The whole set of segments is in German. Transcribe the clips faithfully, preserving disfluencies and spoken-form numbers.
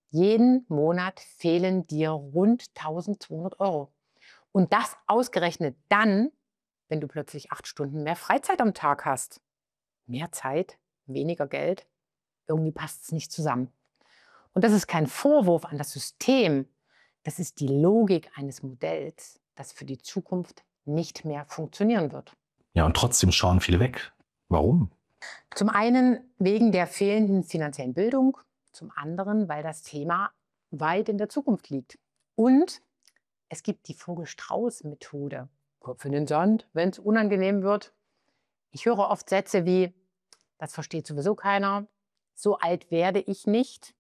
Jeden Monat fehlen dir rund tausendzweihundert Euro. Und das ausgerechnet dann, wenn du plötzlich acht Stunden mehr Freizeit am Tag hast. Mehr Zeit, weniger Geld, irgendwie passt es nicht zusammen. Und das ist kein Vorwurf an das System, das ist die Logik eines Modells, das für die Zukunft nicht mehr funktionieren wird. Ja, und trotzdem schauen viele weg. Warum? Zum einen wegen der fehlenden finanziellen Bildung, zum anderen, weil das Thema weit in der Zukunft liegt. Und es gibt die Vogel-Strauß-Methode. Kopf in den Sand, wenn es unangenehm wird. Ich höre oft Sätze wie, das versteht sowieso keiner, so alt werde ich nicht.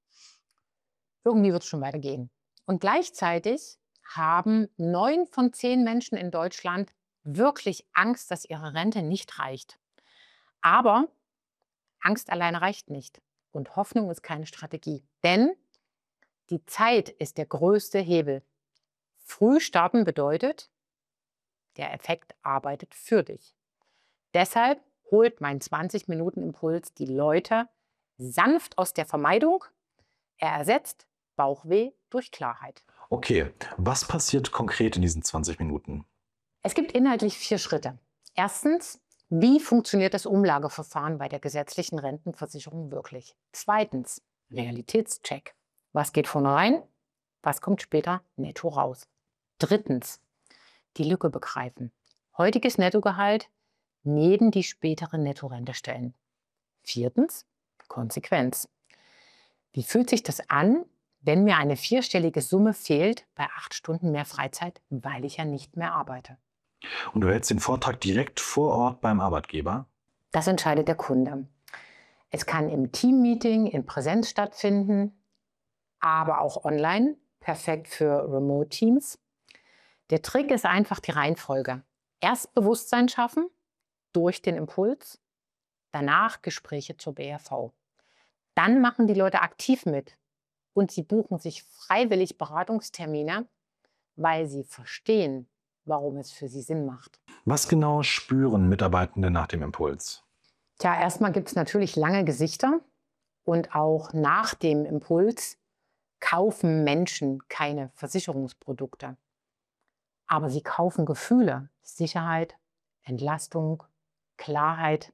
Irgendwie wird es schon weitergehen. Und gleichzeitig haben neun von zehn Menschen in Deutschland wirklich Angst, dass ihre Rente nicht reicht. Aber Angst alleine reicht nicht. Und Hoffnung ist keine Strategie. Denn die Zeit ist der größte Hebel. Früh starten bedeutet, der Effekt arbeitet für dich. Deshalb holt mein zwanzig-Minuten-Impuls die Leute sanft aus der Vermeidung. Er ersetzt Bauchweh durch Klarheit. Okay, was passiert konkret in diesen zwanzig Minuten? Es gibt inhaltlich vier Schritte. Erstens, wie funktioniert das Umlageverfahren bei der gesetzlichen Rentenversicherung wirklich? Zweitens, Realitätscheck. Was geht vorne rein? Was kommt später netto raus? Drittens, die Lücke begreifen. Heutiges Nettogehalt neben die spätere Nettorente stellen. Viertens, Konsequenz. Wie fühlt sich das an, wenn mir eine vierstellige Summe fehlt bei acht Stunden mehr Freizeit, weil ich ja nicht mehr arbeite? Und du hältst den Vortrag direkt vor Ort beim Arbeitgeber? Das entscheidet der Kunde. Es kann im Teammeeting in Präsenz stattfinden, aber auch online, perfekt für Remote-Teams. Der Trick ist einfach die Reihenfolge. Erst Bewusstsein schaffen durch den Impuls, danach Gespräche zur B R V. Dann machen die Leute aktiv mit und sie buchen sich freiwillig Beratungstermine, weil sie verstehen, warum es für sie Sinn macht. Was genau spüren Mitarbeitende nach dem Impuls? Tja, erstmal gibt es natürlich lange Gesichter und auch nach dem Impuls kaufen Menschen keine Versicherungsprodukte. Aber sie kaufen Gefühle, Sicherheit, Entlastung, Klarheit,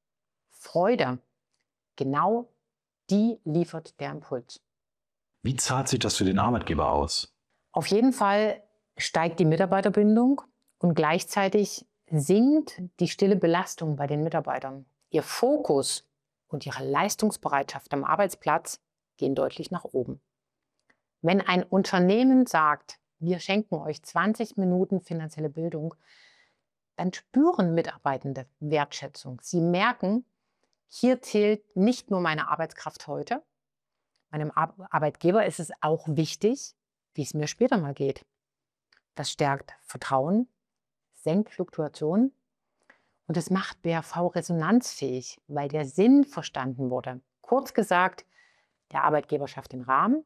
Freude. Genau die liefert der Impuls. Wie zahlt sich das für den Arbeitgeber aus? Auf jeden Fall steigt die Mitarbeiterbindung und gleichzeitig sinkt die stille Belastung bei den Mitarbeitern. Ihr Fokus und ihre Leistungsbereitschaft am Arbeitsplatz gehen deutlich nach oben. Wenn ein Unternehmen sagt, wir schenken euch zwanzig Minuten finanzielle Bildung, dann spüren Mitarbeitende Wertschätzung. Sie merken, hier zählt nicht nur meine Arbeitskraft heute, meinem Ar- Arbeitgeber ist es auch wichtig, wie es mir später mal geht. Das stärkt Vertrauen, senkt Fluktuation und es macht B R V resonanzfähig, weil der Sinn verstanden wurde. Kurz gesagt, der Arbeitgeber schafft den Rahmen,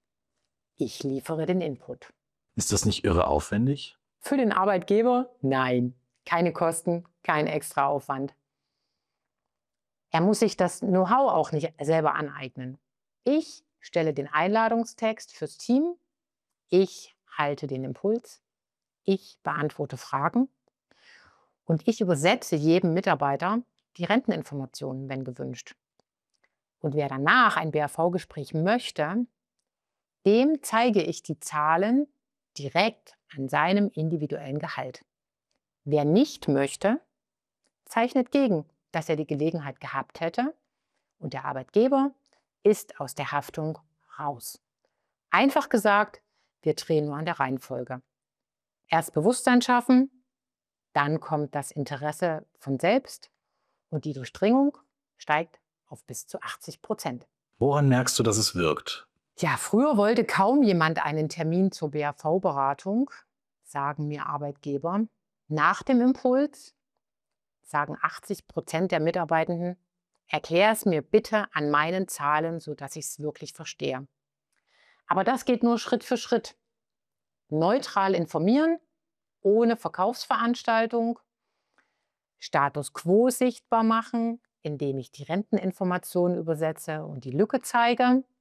ich liefere den Input. Ist das nicht irre aufwendig? Für den Arbeitgeber? Nein. Keine Kosten, kein extra Aufwand. Er muss sich das Know-how auch nicht selber aneignen. Ich stelle den Einladungstext fürs Team, ich halte den Impuls, ich beantworte Fragen und ich übersetze jedem Mitarbeiter die Renteninformationen, wenn gewünscht. Und wer danach ein B R V-Gespräch möchte, dem zeige ich die Zahlen direkt an seinem individuellen Gehalt. Wer nicht möchte, zeichnet gegen, dass er die Gelegenheit gehabt hätte und der Arbeitgeber ist aus der Haftung raus. Einfach gesagt, wir drehen nur an der Reihenfolge. Erst Bewusstsein schaffen, dann kommt das Interesse von selbst und die Durchdringung steigt auf bis zu achtzig Prozent. Woran merkst du, dass es wirkt? Ja, früher wollte kaum jemand einen Termin zur B R V-Beratung, sagen mir Arbeitgeber. Nach dem Impuls sagen achtzig Prozent der Mitarbeitenden, erklär es mir bitte an meinen Zahlen, sodass ich es wirklich verstehe. Aber das geht nur Schritt für Schritt. Neutral informieren, ohne Verkaufsveranstaltung, Status quo sichtbar machen, indem ich die Renteninformationen übersetze und die Lücke zeige.